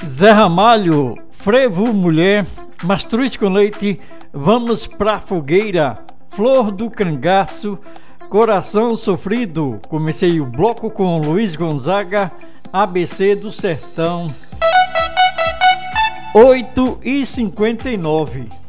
Zé Ramalho, Frevo Mulher, Mastruz com Leite, Vamos pra Fogueira, Flor do Cangaço, Coração Sofrido. Comecei o bloco com Luiz Gonzaga, ABC do Sertão. 8h59.